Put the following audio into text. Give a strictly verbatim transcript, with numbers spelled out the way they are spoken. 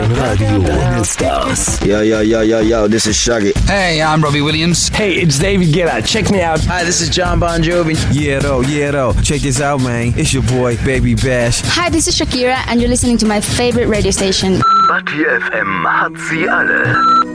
Radio All Stars. Yo, yo, yo, yo, yo, this is Shaggy. Hey, I'm Robbie Williams. Hey, it's David Guetta. Check me out. Hi, this is John Bon Jovi. Yeah, though, yeah, though. Check this out, man. It's your boy, Baby Bash. Hi, this is Shakira, and you're listening to my favorite radio station. Batty F M hat sie alle.